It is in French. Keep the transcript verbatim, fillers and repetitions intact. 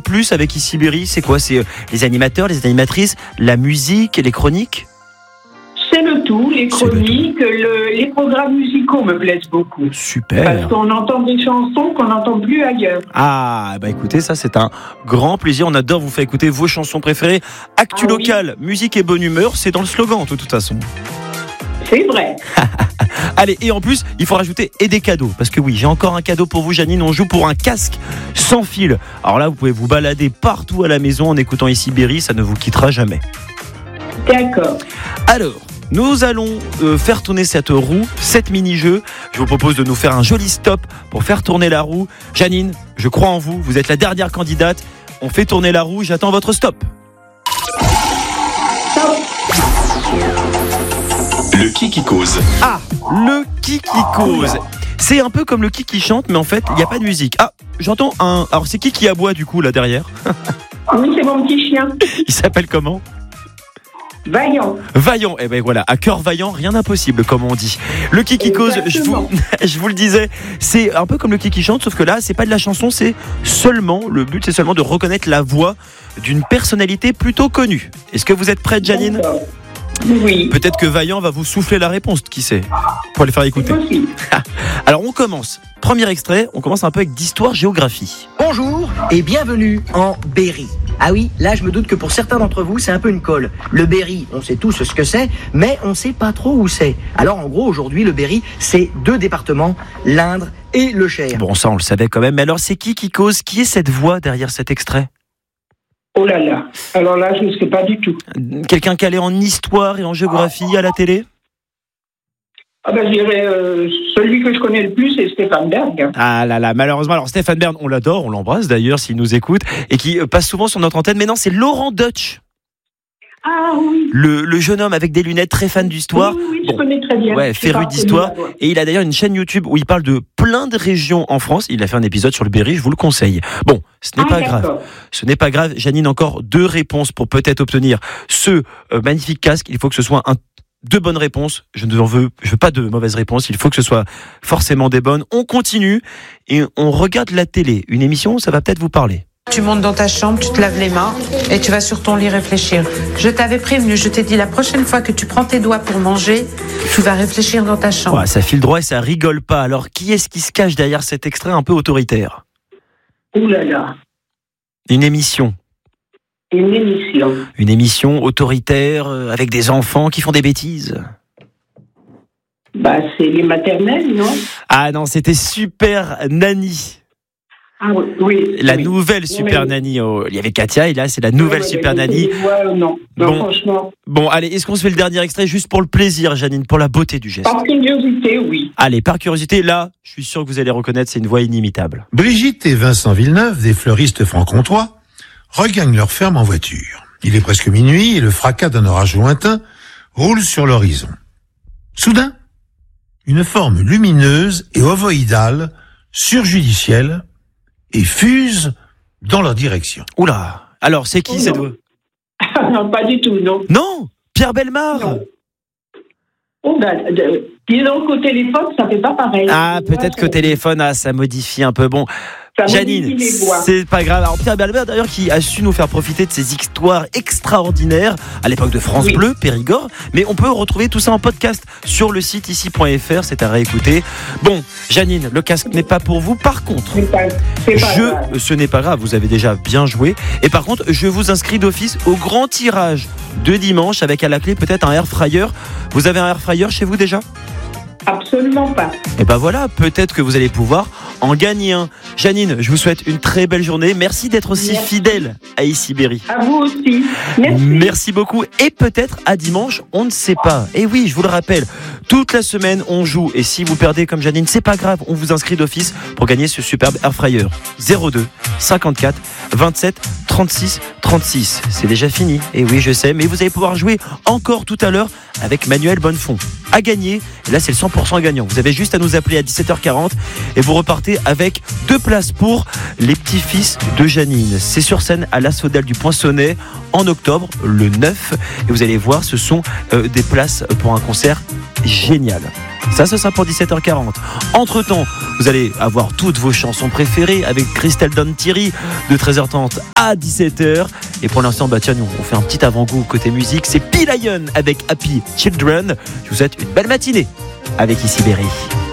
plus avec Ici Berry? C'est quoi? C'est les animateurs, les animatrices, la musique et les chroniques? C'est le tout, les chroniques, le, les programmes musicaux me plaisent beaucoup. Super. Parce qu'on entend des chansons qu'on n'entend plus ailleurs. Ah, bah écoutez, ça c'est un grand plaisir. On adore vous faire écouter vos chansons préférées. Actu ah, locale, oui. Musique et bonne humeur, c'est dans le slogan de toute façon. C'est vrai. Allez, et en plus, il faut rajouter et des cadeaux. Parce que oui, j'ai encore un cadeau pour vous, Janine. On joue pour un casque sans fil. Alors là, vous pouvez vous balader partout à la maison en écoutant Ici Berry. Ça ne vous quittera jamais. D'accord. Alors, nous allons euh, faire tourner cette roue, cette mini-jeu. Je vous propose de nous faire un joli stop pour faire tourner la roue. Janine, je crois en vous. Vous êtes la dernière candidate. On fait tourner la roue. J'attends votre stop. Stop. Le qui qui cause. Ah, le qui qui cause. C'est un peu comme le qui qui chante, mais en fait, il n'y a pas de musique. Ah, j'entends un... Alors, c'est qui qui aboie, du coup, là, derrière? Oui, c'est mon petit chien. Il s'appelle comment? Vaillant. Vaillant, eh ben voilà, à cœur vaillant, rien d'impossible, comme on dit. Le qui qui cause, je vous, je vous le disais, c'est un peu comme le qui qui chante, sauf que là, c'est pas de la chanson, c'est seulement, le but, c'est seulement de reconnaître la voix d'une personnalité plutôt connue. Est-ce que vous êtes prête, Janine? D'accord. Oui. Peut-être que Vaillant va vous souffler la réponse, qui sait, pour les faire écouter. C'est possible. Alors, on commence. Premier extrait, on commence un peu avec d'histoire-géographie. Bonjour et bienvenue en Berry. Ah oui, là je me doute que pour certains d'entre vous c'est un peu une colle. Le Berry, on sait tous ce que c'est, mais on sait pas trop où c'est. Alors en gros aujourd'hui le Berry c'est deux départements, l'Indre et le Cher. Bon, ça on le savait quand même, mais alors c'est qui qui cause? Qui est cette voix derrière cet extrait? Oh là là. Alors là, je ne sais pas du tout. Quelqu'un calé en histoire et en géographie à la télé? Ah ben, je dirais, euh, celui que je connais le plus, c'est Stéphane Bern. Ah là là, malheureusement, alors Stéphane Bern, on l'adore, on l'embrasse d'ailleurs s'il nous écoute, et qui passe souvent sur notre antenne, mais non, c'est Laurent Deutsch. Ah oui. Le, le jeune homme avec des lunettes, très fan d'histoire. Oui, oui, oui, Bon, je connais très bien. Ouais, Je suis féru pas d'histoire. connue, là, ouais. Et il a d'ailleurs une chaîne YouTube où il parle de plein de régions en France. Il a fait un épisode sur le Berry, je vous le conseille. Bon, ce n'est Ah, pas d'accord. grave. Ce n'est pas grave. Janine, encore deux réponses pour peut-être obtenir ce euh, magnifique casque. Il faut que ce soit un, deux bonnes réponses. Je ne veux, je veux pas de mauvaises réponses. Il faut que ce soit forcément des bonnes. On continue et on regarde la télé. Une émission, ça va peut-être vous parler. Tu montes dans ta chambre, tu te laves les mains et tu vas sur ton lit réfléchir. Je t'avais prévenu, je t'ai dit la prochaine fois que tu prends tes doigts pour manger, tu vas réfléchir dans ta chambre. Ouais, ça file droit et ça rigole pas. Alors, qui est-ce qui se cache derrière cet extrait un peu autoritaire? Ouh là là. Une émission. Une émission. Une émission autoritaire euh, avec des enfants qui font des bêtises. Bah, c'est les maternelles, non? Ah non, c'était Super Nanny. Ah oui, oui. La oui. nouvelle Super Oui. Nanny. Oh, il y avait Katia et là, c'est la nouvelle Ouais, Super ouais, Nanny. ouais, non, non, Bon. franchement. Bon, allez, est-ce qu'on se fait le dernier extrait juste pour le plaisir, Janine, pour la beauté du geste? Par curiosité, oui. Allez, par curiosité, là, je suis sûr que vous allez reconnaître, c'est une voix inimitable. Brigitte et Vincent Villeneuve, des fleuristes franc-comtois, regagnent leur ferme en voiture. Il est presque minuit et le fracas d'un orage lointain roule sur l'horizon. Soudain, une forme lumineuse et ovoïdale surgit du ciel et fuse dans leur direction. Oula, alors c'est qui Oh cette non. voix? Non, pas du tout, non. Non, Pierre Bellemare. Non. Oh, bah, de, disons qu'au téléphone, ça fait pas pareil. Ah, Les voix, peut-être ça- qu'au téléphone, ah, ça modifie un peu. Bon, ça Janine, modifie les voix. c'est pas grave. Alors Pierre Bellemare d'ailleurs qui a su nous faire profiter de ses histoires extraordinaires à l'époque de France Oui. Bleu, Périgord. Mais on peut retrouver tout ça en podcast sur le site ici point f r, c'est à réécouter. Bon, Janine, le casque n'est pas pour vous. Par contre, C'est pas, c'est pas je, grave. ce n'est pas grave, vous avez déjà bien joué. Et par contre, je vous inscris d'office au grand tirage de dimanche avec à la clé peut-être un air fryer. Vous avez un air fryer chez vous déjà? Absolument pas. Et ben voilà, peut-être que vous allez pouvoir en gagner un. Janine, je vous souhaite une très belle journée. Merci d'être aussi Merci. fidèle à Ici Berry. À vous aussi. Merci. Merci beaucoup et peut-être à dimanche, on ne sait pas. Et oui, je vous le rappelle, toute la semaine on joue et si vous perdez comme Janine, c'est pas grave, on vous inscrit d'office pour gagner ce superbe air fryer. zéro deux cinquante-quatre vingt-sept trente-six trente-six. C'est déjà fini. Et oui, je sais, mais vous allez pouvoir jouer encore tout à l'heure avec Manuel Bonnefond. À gagner, et là c'est le cent pour cent gagnant. Vous avez juste à nous appeler à dix-sept heures quarante et vous repartez avec deux places pour les petits-fils de Janine. C'est sur scène à l'Assodale du Poinçonnet en octobre, le neuf. Et vous allez voir, ce sont euh, des places pour un concert génial. Ça, ce sera pour dix-sept heures quarante. Entre-temps, vous allez avoir toutes vos chansons préférées avec Christelle Don Thierry de treize heures trente à dix-sept heures. Et pour l'instant, bah tiens, nous, on fait un petit avant-goût côté musique. C'est P-Lion avec Happy Children. Je vous souhaite une belle matinée avec Ici Berry.